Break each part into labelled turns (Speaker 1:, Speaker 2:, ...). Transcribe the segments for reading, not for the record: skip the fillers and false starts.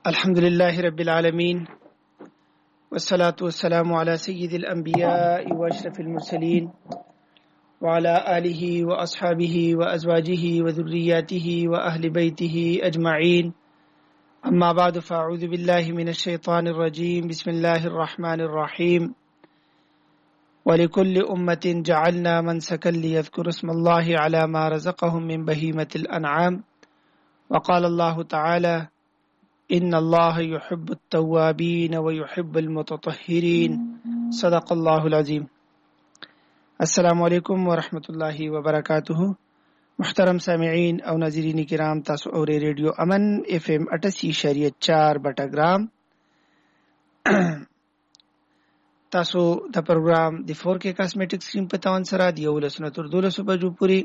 Speaker 1: الحمد لله رب العالمين والصلاة والسلام على سيد الأنبياء وأشرف المرسلين وعلى آله وأصحابه وأزواجه وذرياته وأهل بيته أجمعين. أما بعد فأعوذ بالله من الشيطان الرجيم. بسم الله الرحمن الرحيم. ولكل أمة جعلنا منسكا ليذكروا اسم الله على ما رزقهم من بهيمة الأنعام. وقال الله تعالى: إن الله يحب التوابين ويحب المتطهرين. صدق الله العظيم. السلام علیکم ورحمۃ اللہ وبرکاتہ. محترم سامعین او ناظرین کرام، تاسو اورے ریڈیو امن FM 88.4 بټګرام. تاسو د پروګرام د 4K کاسمیټک سکرین په تاوان سره د 11:12 بجو پوری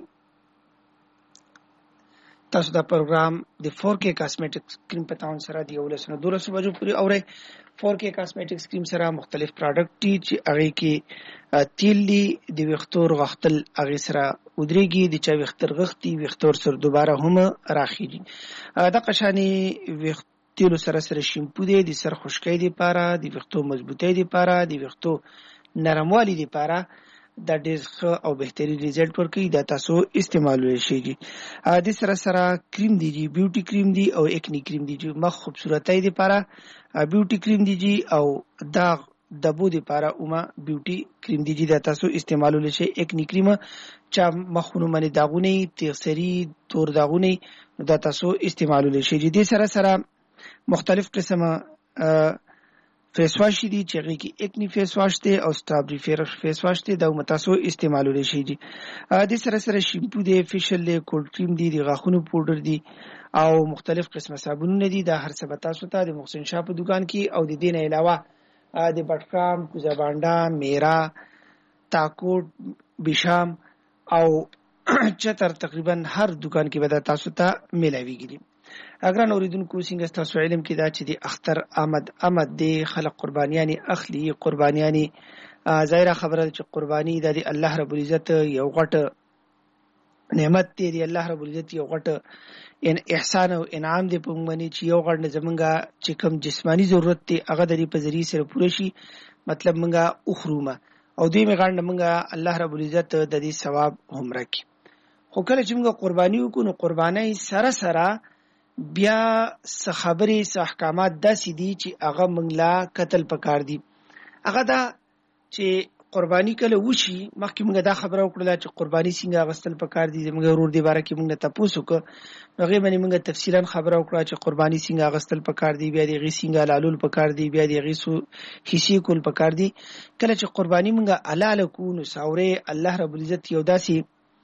Speaker 1: تاسو د پروګرام د 4K کاسمیټک سکرین په تاوان سره د 11:12 بجو پوری اورئ. 4K کاسمیټک سکرین سره مختلف پروډکټ دي چې هغه کې تیل دي د ویختور غختل هغه سره ودرېږي، د چا ویختر غختي ویختور سره دوباره هم راخیږي. د قشانی ویختیلو سره شیمپو دی د سر خشکۍ لپاره، د ویختو مضبوطۍ لپاره، د ویختو نرموالي لپاره دا ډېر ښه او بهتري ریزلټ ورکوي. دا تاسو استعمالولی شئ. د سره کریم دی جی، بیوټي کریم دی او اکنی کریم دی جی. مخ خوبصورتۍ لپاره بیوټي کریم دی جی او داغ دبو لپاره اوما بیوټي کریم دی جی. دا تاسو استعمالولی شئ. اکنی کریم چا مخونو باندې داغونه، تیغسري، تور داغونه، دا تاسو استعمالولی شئ. د سره مختلف قسمه فیس واش دي چې هغه کې اکنی فیس واش دی او سټرابری فیس واش دی. دا تاسو استعمالولی شئ. د سره شیمپو دی، فیشل دی، کولډ کریم دی، د غاښونو پاوډر دی او مختلف قسمه صابونونه دي. دا هر څه به تاسو ته د محسن شاه په دکان کې او د دې نه علاوه د بټکام، کوزابانډا، میرا، تاکوټ، بشام او چتر تقریبا هر دکان کې به تاسو ته ملاویږي. اگر اوریدونکو څنګه تاسو علم کې دا چې د اختر آمد دی، خلق قربانیانی اخلي. قربانیانی ظاهره خبره چې قربانی د الله رب العزت یو غټ نعمت دی، د الله رب العزت یو غټ احسان او انعام دی په موږ باندې چې یو غټ زمونږه چې کوم جسمانی ضرورت دی هغه د دې په ذریعہ سره پوره شي. مطلب موږ اخرومه او دوی می غاڼه موږ الله رب العزت د دې ثواب هم راکړي. خو کله چې موږ قرباني وکړو نو قرباني سره بیا څه خبرې څه احکامات داسې دي چې هغه موږ لا قتل پکار دي. هغه دا چې قرباني کله وشي، مخکې موږ دا خبره وکړله چې قرباني څنګه اغوستل پکار دي. زموږ ورور دی باره کې موږ نه تپوس وکړه، هغې باندې موږ تفصیلا خبره وکړه چې قرباني څنګه اغوستل پکار دي، بیا د هغې څنګه حلالول پکار دي، بیا د هغې څو حصې کول پکار دي. کله چې قرباني موږ حلاله کړو نو ساورې الله رب العزت یو داسې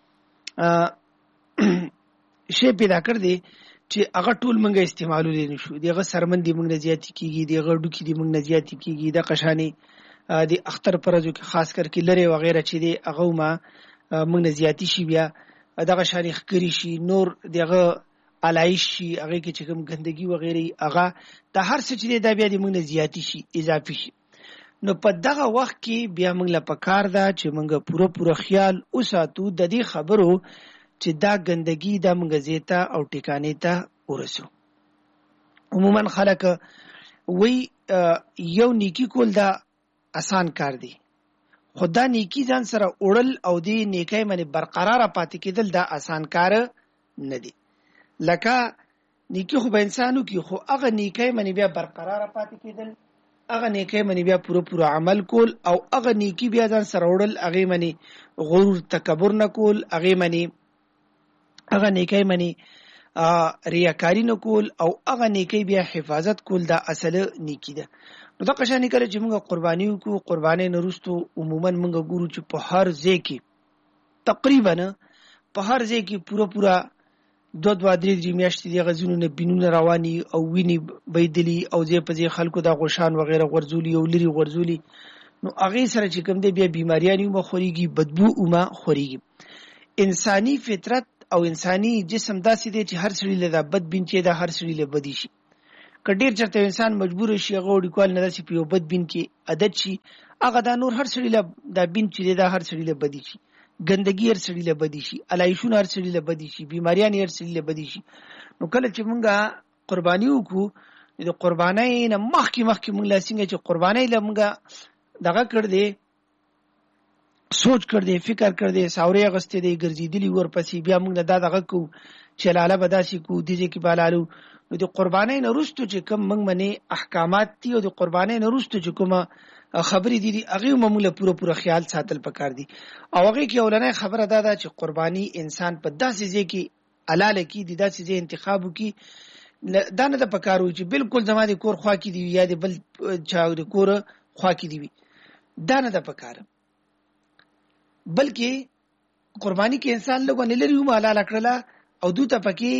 Speaker 1: شی پیدا کړ دی چې هغه ټول منګه استعمالولی نشو. دغه سرمندې موږ نه زیاتې کېږي، دغه ډوکې دې موږ نه زیاتې کېږي. د قشانې د اختر پر ورځو کې خاص کر کې لرې وغیره چې دی هغه موږ نه زیاتې شي، بیا دغه شانې ښکري شي، نور دغه علایش شي، هغې کې چې کوم ګندګي وغیره هغه دا هر څه چې دی دا بیا د موږ نه زیاتې شي، اضافي شي. نو په دغه وخت کې بیا موږ له پکار ده چې موږ پوره خیال وساتو د دې خبرو چې دا ګندګي دا موږ ځای او ټکانې ته ورسو. عموما خلک وی یو نیکی کول دا آسان کار دی، خو دا نیکی ځان سره وړل او دې نیکۍ باندې برقراره پاتې کېدل دا آسان کار نه دی. لکه نیکی خو به انسانو کې، خو هغه نیکۍ باندې بیا برقراره پاتې کېدل، هغه نیکۍ باندې بیا پوره عمل کول او هغه نیکی بیا ځان سره وړل، هغې باندې غرور تکبر نه کول، هغې باندې هغه نیکۍ باندې ریاکاری نه کول او هغه نیکۍ بیا حفاظت کول دا اصل نیکی ده. نو دا قشانې کله چې موږ قرباني وکړو، قربانۍ نه وروستو عموما موږ ګورو چې په هر ځای کې تقریبا په هر ځای کې پوره 2-3 میاشتې دغه ځینو نه بینونه رواني او وینې بهېدلي او ځای په ځای خلکو دا غوشان وغیره غورځولي او لرې غورځولي. نو هغې سره چې کوم دی بیا بیماریانې هم خورېږي، بدبو هم خورېږي. انساني فطرت او انساني جسم داسې دی چې هر سړي له دا بد بین چې دا هر سړي له بدي شي. که ډېر چېرته انسان مجبور شي هغه وړیکوال نه داسې په یو بد بین کې عادت شي، هغه دا نور هر سړي له دا بین چې دی دا هر سړي له بدي شي. ګندګي هر سړي له بدي شي، علایشونه هر سړي له بدي شي، بیماریان هر سړي له بدي شي. نو کله چې مونږه قرباني وکړو د قربانۍ نه مخکې موږ لا څنګه چې قربانۍ له موږ دغه کړ دی سوچ کړ دی فکر کړ دی ساوري غستې دی ګرځېدلی ورپسې بیا موږ دا دغه کو چې لاله بداسي کو دي چې بالالو نو د قربانۍ نه وروسته چې کوم موږ باندې احکامات دي او د قربانۍ نه وروسته چې کومه خبرې دي هغه معموله پوره خیال ساتل پکار دي او هغه کې اولنۍ خبره ده چې قرباني انسان په داسې ځای کې حلاله کې د داسې ځای انتخاب وکي دا نه د پکارو چې بالکل زما د کور خوا کې دی یا د بل چا د کور خوا کې دی دا نه د پکاره بلکې قرباني کې انسان لګونه لري او حلاله کړله او دوی ته پکې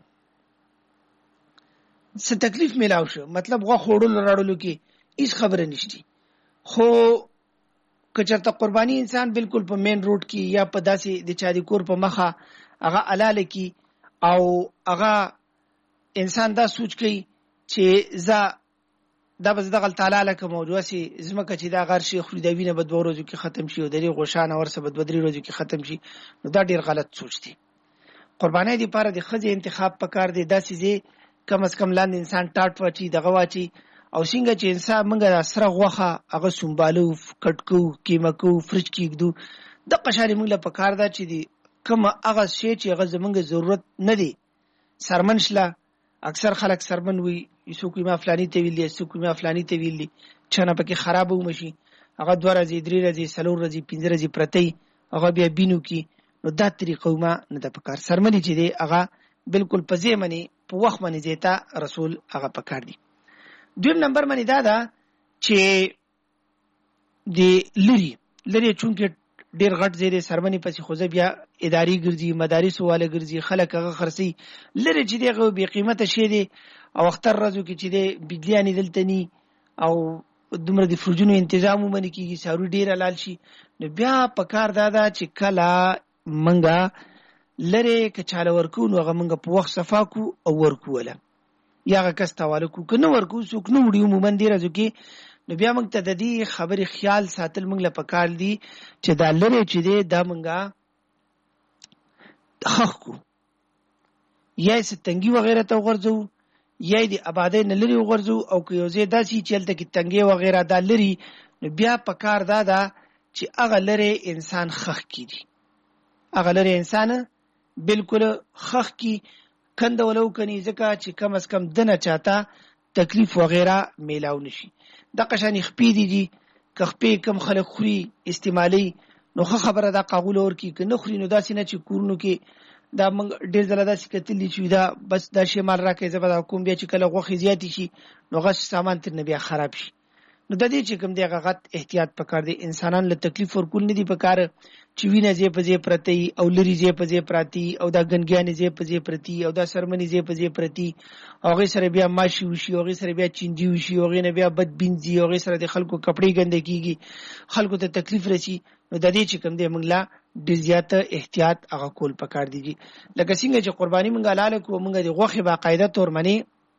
Speaker 1: څه تکلیف ملاو شو مطلب غوا خوړل راړلو کې هیڅ خبره نشتی خو کچرته قرباني انسان بالکل په مین روډ کې یا په داسې د چا د کور په مخه هغه حلاله کې او هغه انسان دا سوچ کوي چې دا بس دغه تعالی لکه موضوع سي زمکه چې دا غر شي خو د وینه بد ورځو کې ختم شي او د غوښانه ورسه بد بدري ورځو کې ختم شي نو دا ډیر غلط سوچ دی قرباني دی لپاره د خځې انتخاب پکار دی داسې ځای کم از کم لاندې انسان ټاټ واچي دغه واچي او څنګه چې انسان موږ سره غوخه هغه سنبالو کټکو کیمکو فرج کېږدو د قشاري موږ له پکار دا چې دی کوم هغه شی چې هغه زمونږ ضرورت نه دی سرمنشله اکثر خلک سرمن وي یسوک ما فلانی ته ویلي یسوک ما فلانی ته ویلي چانه پکې خراب ومشي هغه 2 ورځې 3 ورځې 4 ورځې 5 ورځې پرتې هغه بیا بینو کې نو دا طریقه ما نه د پکار سرمنی چې دی هغه بالکل په ځمنی په وخت باندې زیاته رسول هغه پکار دی دویم نمبر باندې دا چې دی لري چونکه ډیر غټ زیره سرمنی پسې خوځه بیا اداري ګرځي مدارس والا ګرځي خلک هغه خرسي لري چې دغه بې قیمته شي دي او اختر ورځو کې چې دي بجلیانی دلتنی او دومره د فرجونو تنظیم ومني کیږي سارو ډیر حلال شي نو بیا پکار دا چې کلا منګه لري کچاله ورکو نو هغه منګه په وخت صفاکو او ورکو ولا یا هغه کستواله کو کنه ورکو څوک نو وړي مومن دی راځو کې نو بیا موږ ته د دې خبرې خیال ساتل موږ له پکار دي چې دا لری چې دی دا موږ حق کو یا ستنګي وغیرہ ته ورځو یا دې آبادې نه لري ورځو او که یو ځای داسي چلته کې تنګي وغیرہ دا لري نو بیا پکار دا چې هغه لری انسان خخ کی دي هغه لری انسان بالکل خخ کی کند ولو کني ځکه چې کم از کم دنه چاته تکلیف وغیرہ میلاو نشي د قشانی خپې دي که خپې کم خلک خوري استعمالي نو خبره دا قبول اور کی کنه خوري نو داسې نه چې کورونو کې دا موږ ډېر ځله داسې کتلی چې دا بس دا شی مال راکې زبر کوم بیا چې کله غوخي زیاتی شي نو غش سامان تر نه بیا خراب شي نو د دې چې کوم دی غلط احتیاط پکار دی انسانان له تکلیف ورکول نه دی پکار چې وینه زی په زی پرتی او لری زی په زی پراتی او دا ګنګیان زی په زی پرتی او دا سرمنی زی په زی پرتی اوغه سره بیا ماشي وشي اوغه سره بیا چینجی وشي اوغه نه بیا بد بینځي اوغه سره د خلکو کپڑے ګنده کیږي خلکو ته تکلیف رسی نو د دې چې کوم دی موږ لا ډیر زیات احتیاط هغه کول پکار دی لکه څنګه چې قرباني موږ لاله کو موږ د غوخه باقاعده تور منی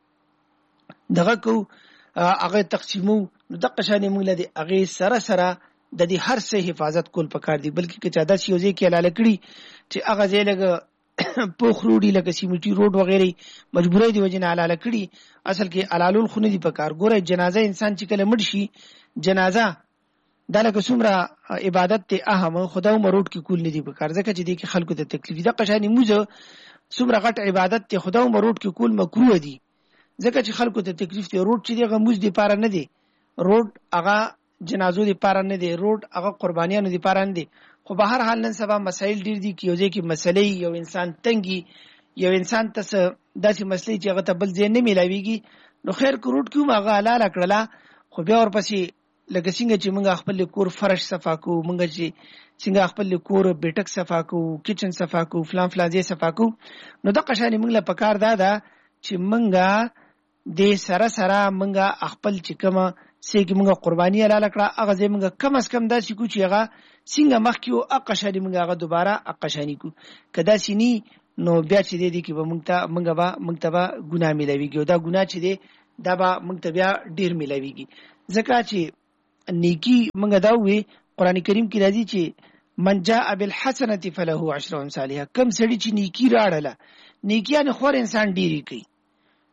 Speaker 1: دغه کو هغه تقسیمو نو د قشانې موږ له هغه سره د دې هر څه حفاظت کول پکار دی بلکې که چا د سیوزي کې لاله کړی چې هغه ځای لګه پوخ روډي لکه سیمټي روډ وغیرہ مجبورای دی وجنه لاله کړی اصل کې علالول خو نه دی پکار ګوره جنازه انسان چې کله مړ شي جنازه دا لکه څومره عبادت ته اهم خدای مروټ کې کول نه دی پکار ځکه چې دې کې خلکو ته تکلیف د قشانې موزه څومره غټ عبادت ته خدای مروټ کې کول مکروه دی ځکه چې خلکو ته تکلیف ته روټ چې دغه موز دی پاره نه دی روټ هغه جنازو دی پاره نه دی روټ هغه قربانیانو دی پاره نه دی خو به هر حال نن سبا مسائل ډیر دي کیږي چې مسلې یو انسان تنګي یو انسان ته داسې مسلې چې هغه ته بل ځای نه ملاويږي نو خیر کروټ کیو هغه حلاله کړله خو بیا ورپسې لکه څنګه چې موږ خپل کور فرش صفا کو موږ چې څنګه خپل کور بیٹک صفا کو کچن صفا کو فلان ځای صفا کو نو د قشانې موږ له پکار دا چې موږ د سره موږ خپل چې کومه سېګ موږ قرباني حلاله کړه هغه زې موږ کم از کم داسې کو چې هغه څنګه مخکیو اقشانی موږ هغه دوباره اقشانی کو کدا سینی نو بیا چې دې کې به موږ ته ګناه ملويږي دا ګناه چې دې دا به موږ ته بیا ډیر ملويږي ځکه چې نیکی موږ دا وی قران کریم کې راځي چې من جاء بالحسنه فله 10 امثالها کم سړي چې نیکی راړله نیکیان خور انسان ډیری کوي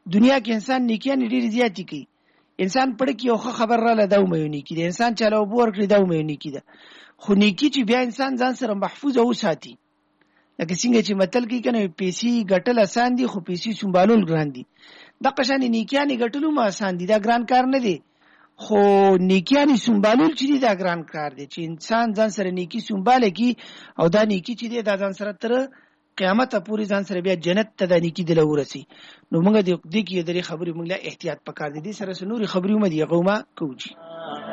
Speaker 1: دنیا کې انسان نیکیان ډېر زیاتې کوي. انسان پړ کې یو خبر را لدا و مې نیکی ده، انسان چاله وبور کړی دا و مې نیکی ده. خو نیکی چې بیا انسان ځان سره محفوظ او ساتي، لکه څنګه چې متل کې کنه پیسې ګټل آسان دي خو پیسې سنبالول ګران دي. د قشان نیکیانې ګټلو ما آسان دي، دا ګران کار نه دی. خو نیکیانې سنبالول چې دي دا ګران کار دی، چې انسان ځان سره نیکی سنباله کی او دا نیکی چې دی دا ځان سره تر قیامت پورې ځان سره بیا جنت ته د نیکی دل ورسي. نو موږ د دې کې درې خبرې موږ له احتیاط پکار دي. دې سره نوري خبرې مې دی غوما کوجی.